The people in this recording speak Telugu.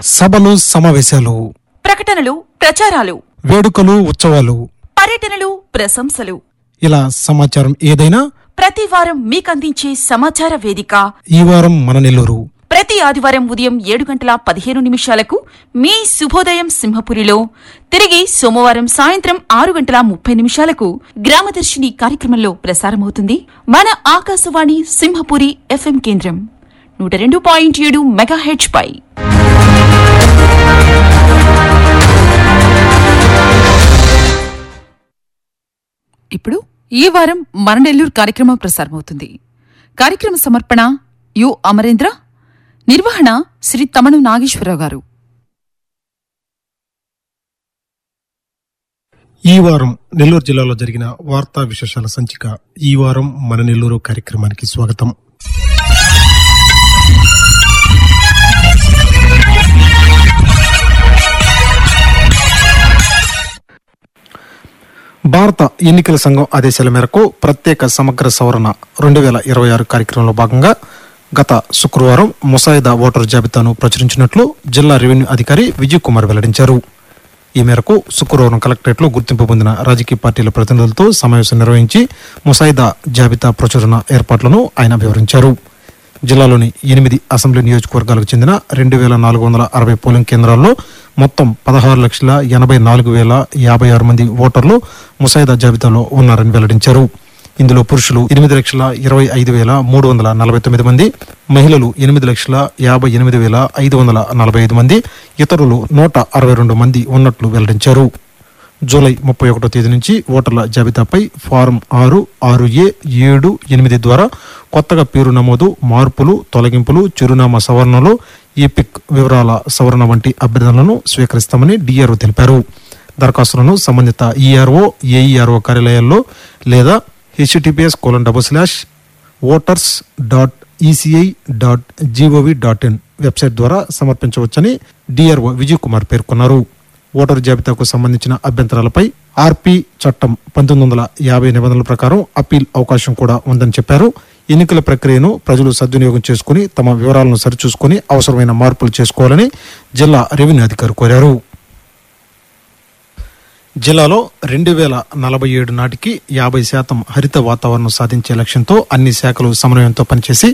సభలు, సమావేశాలు, ప్రకటనలు, ప్రచారాలు, వేడుకలు, ఉత్సవాలు, పర్యటనలు, ప్రశంసలు, ఇలా సమాచారం ఏదైనా ప్రతి వారం మీకందించే సమాచార వేదిక ఈ వారం మన నెల్లూరు. ప్రతి ఆదివారం ఉదయం 7:15 మీ శుభోదయం సింహపురిలో, తిరిగి సోమవారం సాయంత్రం 6:30 గ్రామదర్శిని కార్యక్రమంలో ప్రసారమవుతుంది మన ఆకాశవాణి సింహపురి FM కేంద్రం 102.7 మెగాహెర్ట్జ్ పై. ఇప్పుడు ఈ వారం మన నెల్లూరు కార్యక్రమం ప్రసారమవుతుంది. కార్యక్రమ సమర్పణ యు అమరేంద్ర, నిర్వహణ శ్రీ తమణు నాగేశ్వరరావు గారు. ఈ వారం నెల్లూరు జిల్లాలో జరిగిన వార్తా విశేషాల సంచిక ఈ వారం మన నెల్లూరు కార్యక్రమానికి స్వాగతం. భారత ఎన్నికల సంఘం ఆదేశాల మేరకు ప్రత్యేక సమగ్ర సవరణ 2026 కార్యక్రమంలో భాగంగా గత శుక్రవారం ముసాయిదా ఓటరు జాబితాను ప్రచురించినట్లు జిల్లా రెవెన్యూ అధికారి విజయ్ కుమార్ వెల్లడించారు. ఈ మేరకు శుక్రవారం కలెక్టరేట్లో గుర్తింపు పొందిన రాజకీయ పార్టీల ప్రతినిధులతో సమావేశం నిర్వహించి ముసాయిదా జాబితా ప్రచురణ ఏర్పాట్లను ఆయన వివరించారు. జిల్లాలోని 8 అసెంబ్లీ నియోజకవర్గాలకు చెందిన 2460 పోలింగ్ కేంద్రాల్లో మొత్తం 16,84,056 మంది ఓటర్లు ముసాయిదా జాబితాలో ఉన్నారని వెల్లడించారు. ఇందులో పురుషులు 8,25,349 మంది, మహిళలు 8,58,545 మంది, ఇతరులు 162 మంది ఉన్నట్లు వెల్లడించారు. జూలై 31వ తేదీ నుంచి ఓటర్ల జాబితాపై ఫారం 6, 6A, 7, 8 ద్వారా కొత్తగా పేరు నమోదు, మార్పులు, తొలగింపులు, చిరునామా సవరణలు, ఈపిక్ వివరాల సవరణ వంటి అభ్యర్థనలను స్వీకరిస్తామని డిఆర్ఓ తెలిపారు. దరఖాస్తులను సంబంధిత ఈఆర్ఓ, ఏఈఆర్ఓ కార్యాలయాల్లో లేదా https://voters.eci.gov.in వెబ్సైట్ ద్వారా సమర్పించవచ్చని డిఆర్ఓ విజయ్ కుమార్ పేర్కొన్నారు. ఓటరు జాబితాకు సంబంధించిన అభ్యంతరాలపై ఆర్పి చట్టం 1950 నిబంధనల ప్రకారం అప్పీల్ అవకాశం కూడా ఉందని చెప్పారు. ఎన్నికల ప్రక్రియను ప్రజలు సద్వినియోగం చేసుకుని తమ వివరాలను సరిచూసుకుని అవసరమైన మార్పులు చేసుకోవాలని జిల్లా రెవెన్యూ అధికారి కోరారు. జిల్లాలో 2047 నాటికి 50% హరిత వాతావరణం సాధించే లక్ష్యంతో అన్ని శాఖలు సమన్వయంతో పనిచేసి